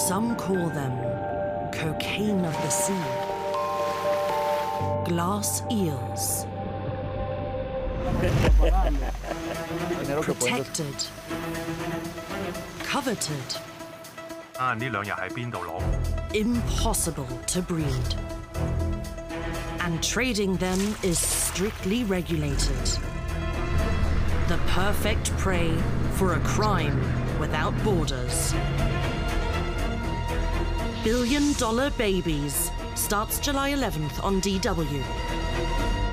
Some call them cocaine of the sea, glass eels. Protected, coveted, impossible to breed. And trading them is strictly regulated. The perfect prey for a crime without borders. $1 Billion Babies starts July 11th on DW.